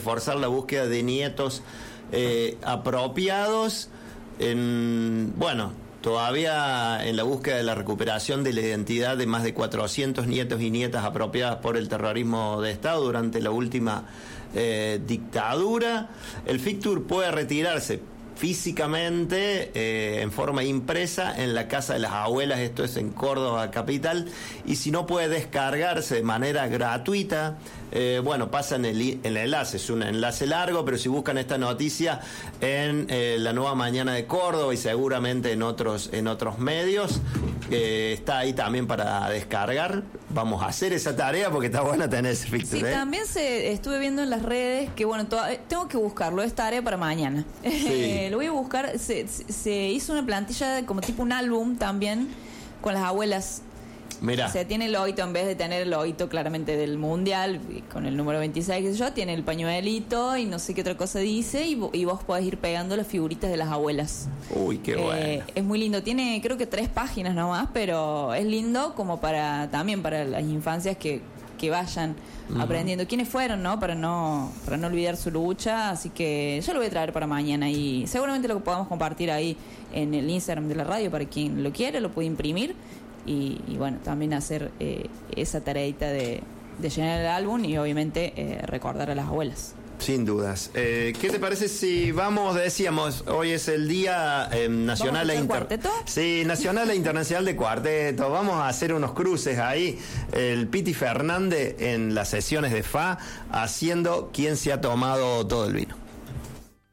reforzar la búsqueda de nietos apropiados. Todavía en la búsqueda de la recuperación de la identidad de más de 400 nietos y nietas apropiadas por el terrorismo de Estado durante la última dictadura. El FICTUR puede retirarse físicamente en forma impresa en la casa de las abuelas, esto es en Córdoba capital, y si no puede descargarse de manera gratuita, pasan el enlace, es un enlace largo, pero si buscan esta noticia en La Nueva Mañana de Córdoba y seguramente en otros medios, está ahí también para descargar. Vamos a hacer esa tarea porque está bueno tener ese FICTUR. Sí, también estuve viendo en las redes que, tengo que buscarlo, es tarea para mañana. Sí. Lo voy a buscar. Se hizo una plantilla como tipo un álbum también con las abuelas. Mirá. O sea, tiene el loguito, en vez de tener el loguito claramente del mundial con el número 26, qué sé yo, tiene el pañuelito y no sé qué otra cosa dice, y vos podés ir pegando las figuritas de las abuelas. Uy, qué bueno. Es muy lindo, tiene creo que 3 páginas nomás, pero es lindo como también para las infancias que vayan aprendiendo quiénes fueron, ¿no? Para no olvidar su lucha. Así que yo lo voy a traer para mañana y seguramente lo podamos compartir ahí en el Instagram de la radio para quien lo quiera, lo puede imprimir y también hacer esa tareita de llenar el álbum y obviamente recordar a las abuelas. Sin dudas. ¿Qué te parece si decíamos, hoy es el Día Nacional Nacional e Internacional de Cuarteto? Vamos a hacer unos cruces ahí. El Piti Fernández en las sesiones de FA haciendo ¿Quién se ha tomado todo el vino?